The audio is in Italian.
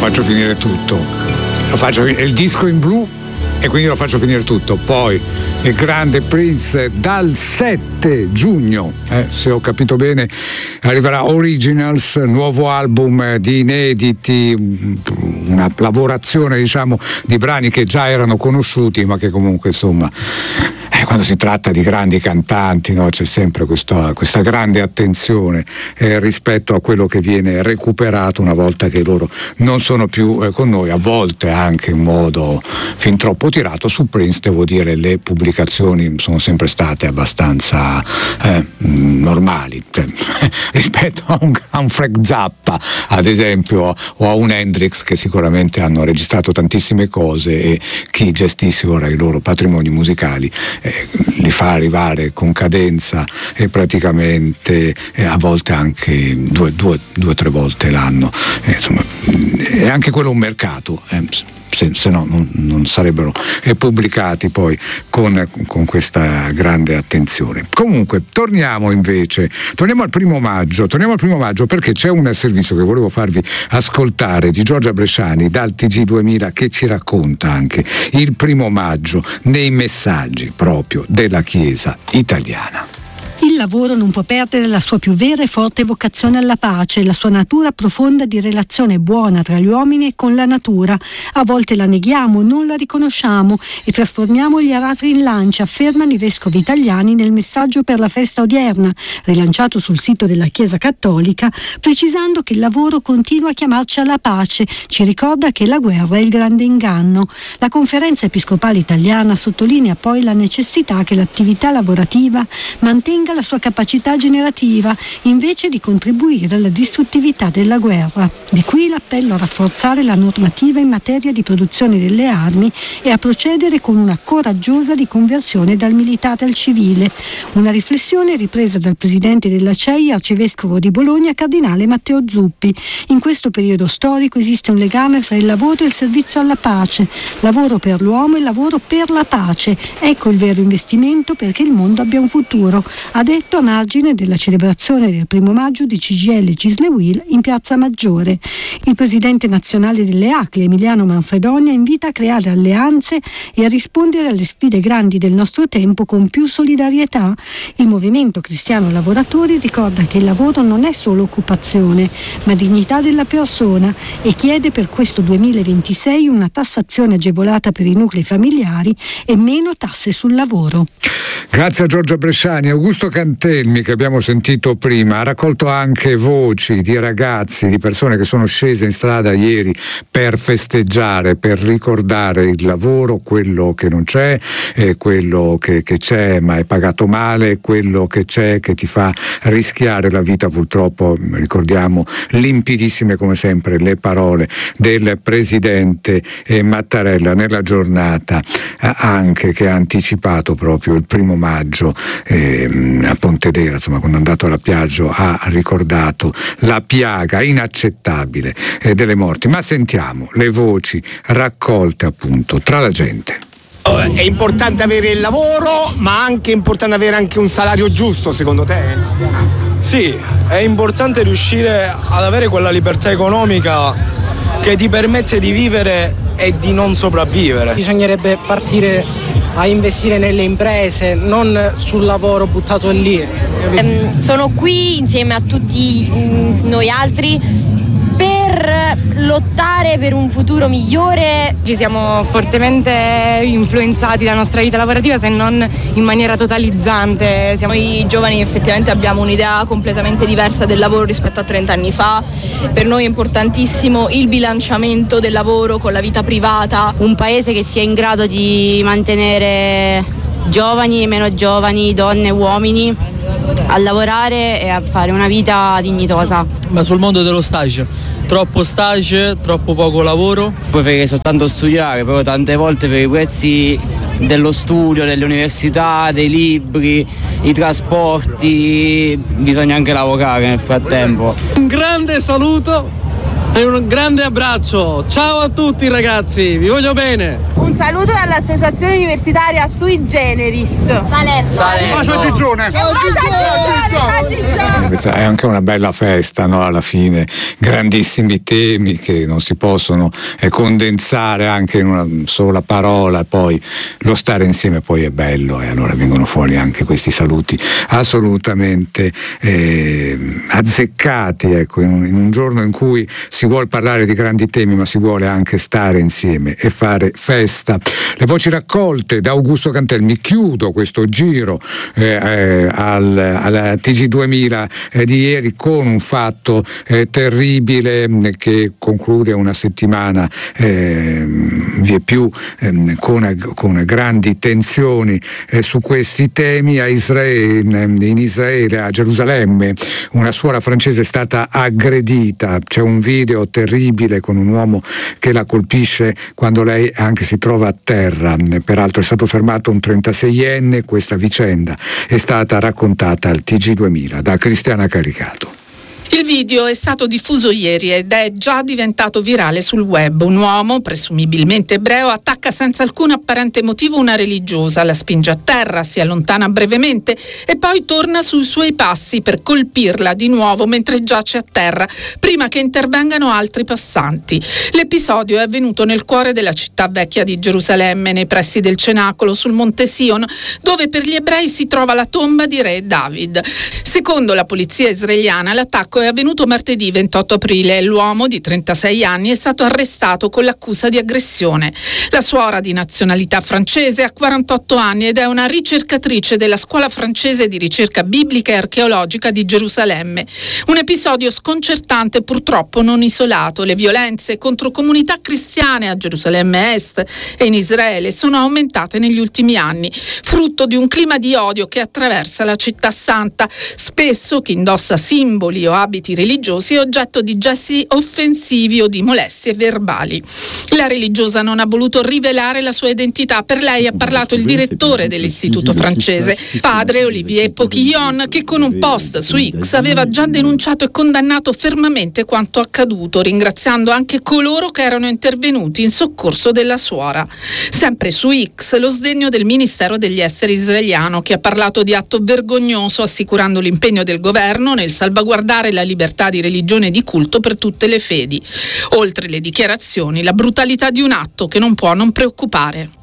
faccio finire tutto. Il disco in blu e quindi lo faccio finire tutto. Poi il grande Prince dal 7 giugno, se ho capito bene, arriverà Originals, nuovo album di inediti, una lavorazione diciamo di brani che già erano conosciuti ma che comunque insomma quando si tratta di grandi cantanti, no, c'è sempre questa grande attenzione rispetto a quello che viene recuperato una volta che loro non sono più con noi, a volte anche in modo fin troppo tirato. Su Prince devo dire le pubblicazioni sono sempre state abbastanza normali, rispetto a un Frank Zappa ad esempio o a un Hendrix, che sicuramente hanno registrato tantissime cose e chi gestisce ora i loro patrimoni musicali li fa arrivare con cadenza e praticamente a volte anche due o tre volte l'anno, insomma è anche quello un mercato, se no non sarebbero pubblicati poi con questa grande attenzione. Comunque torniamo al 1 maggio perché c'è un servizio che volevo farvi ascoltare di Giorgia Bresciani dal TG2000 che ci racconta anche il 1 maggio nei messaggi proprio della Chiesa italiana. Il lavoro non può perdere la sua più vera e forte vocazione alla pace, la sua natura profonda di relazione buona tra gli uomini e con la natura. A volte la neghiamo, non la riconosciamo e trasformiamo gli aratri in lance, affermano i vescovi italiani nel messaggio per la festa odierna, rilanciato sul sito della Chiesa Cattolica, precisando che il lavoro continua a chiamarci alla pace, ci ricorda che la guerra è il grande inganno. La Conferenza Episcopale Italiana sottolinea poi la necessità che l'attività lavorativa mantenga la sua capacità generativa invece di contribuire alla distruttività della guerra. Di qui l'appello a rafforzare la normativa in materia di produzione delle armi e a procedere con una coraggiosa riconversione dal militare al civile. Una riflessione ripresa dal presidente della CEI, arcivescovo di Bologna, cardinale Matteo Zuppi. In questo periodo storico esiste un legame fra il lavoro e il servizio alla pace, lavoro per l'uomo e lavoro per la pace. Ecco il vero investimento perché il mondo abbia un futuro, ha detto a margine della celebrazione del 1 maggio di CGIL Gisle in Piazza Maggiore. Il presidente nazionale delle ACLE, Emiliano Manfredonia, invita a creare alleanze e a rispondere alle sfide grandi del nostro tempo con più solidarietà. Il Movimento Cristiano Lavoratori ricorda che il lavoro non è solo occupazione, ma dignità della persona e chiede per questo 2026 una tassazione agevolata per i nuclei familiari e meno tasse sul lavoro. Grazie a Giorgia Bresciani. Augusto Cantelmi, che abbiamo sentito prima, ha raccolto anche voci di ragazzi, di persone che sono scese in strada ieri per festeggiare, per ricordare il lavoro, quello che non c'è, quello che c'è ma è pagato male, quello che c'è che ti fa rischiare la vita. Purtroppo ricordiamo limpidissime come sempre le parole del presidente Mattarella nella giornata anche che ha anticipato proprio il 1 maggio a Pontedera, insomma, quando è andato alla Piaggio ha ricordato la piaga inaccettabile delle morti. Ma sentiamo le voci raccolte appunto tra la gente. È importante avere il lavoro, ma anche importante avere anche un salario giusto, secondo te? Sì, è importante riuscire ad avere quella libertà economica che ti permette di vivere e di non sopravvivere. Bisognerebbe partire a investire nelle imprese, non sul lavoro buttato lì. Sono qui insieme a tutti noi altri per lottare per un futuro migliore. Ci siamo fortemente influenzati dalla nostra vita lavorativa, se non in maniera totalizzante. Noi giovani effettivamente abbiamo un'idea completamente diversa del lavoro rispetto a 30 anni fa. Per noi è importantissimo il bilanciamento del lavoro con la vita privata. Un paese che sia in grado di mantenere giovani e meno giovani, donne e uomini a lavorare e a fare una vita dignitosa. Ma sul mondo dello stage, troppo stage, troppo poco lavoro. Preferirei soltanto studiare, però tante volte per i prezzi dello studio, delle università, dei libri, i trasporti, bisogna anche lavorare nel frattempo. Un grande saluto e un grande abbraccio. Ciao a tutti ragazzi, vi voglio bene. Un saluto dall'Associazione Universitaria Sui Generis. Salerno. È anche una bella festa, no? Alla fine, grandissimi temi che non si possono condensare anche in una sola parola, poi lo stare insieme poi è bello e allora vengono fuori anche questi saluti assolutamente azzeccati, ecco, in un giorno in cui si vuol parlare di grandi temi ma si vuole anche stare insieme e fare festa. Le voci raccolte da Augusto Cantelmi. Chiudo questo giro alla TG2000 di ieri con un fatto terribile che conclude una settimana vieppiù con grandi tensioni su questi temi. In Israele, a Gerusalemme, una suora francese è stata aggredita. C'è un video terribile con un uomo che la colpisce quando lei anche si trova a terra. Peraltro è stato fermato un 36enne. Questa vicenda è stata raccontata al TG2000 da Cristiana Caricato. Il video è stato diffuso ieri ed è già diventato virale sul web. Un uomo, presumibilmente ebreo, attacca senza alcun apparente motivo una religiosa, la spinge a terra, si allontana brevemente e poi torna sui suoi passi per colpirla di nuovo mentre giace a terra, prima che intervengano altri passanti. L'episodio è avvenuto nel cuore della città vecchia di Gerusalemme, nei pressi del cenacolo sul Monte Sion, dove per gli ebrei si trova la tomba di re David. Secondo la polizia israeliana, l'attacco è avvenuto martedì 28 aprile e l'uomo di 36 anni è stato arrestato con l'accusa di aggressione. La suora, di nazionalità francese, ha 48 anni ed è una ricercatrice della Scuola francese di ricerca biblica e archeologica di Gerusalemme. Un episodio sconcertante, purtroppo non isolato. Le violenze contro comunità cristiane a Gerusalemme Est e in Israele sono aumentate negli ultimi anni, frutto di un clima di odio che attraversa la città santa. Spesso chi indossa simboli o abiti religiosi è oggetto di gesti offensivi o di molestie verbali. La religiosa non ha voluto rivelare la sua identità. Per lei ha parlato il direttore dell'istituto francese, padre Olivier Poquillon, che con un post su X aveva già denunciato e condannato fermamente quanto accaduto, ringraziando anche coloro che erano intervenuti in soccorso della suora. Sempre su X lo sdegno del Ministero degli Esteri israeliano, che ha parlato di atto vergognoso, assicurando l'impegno del governo nel salvaguardare la libertà di religione e di culto per tutte le fedi. Oltre le dichiarazioni, la brutalità di un atto che non può non preoccupare.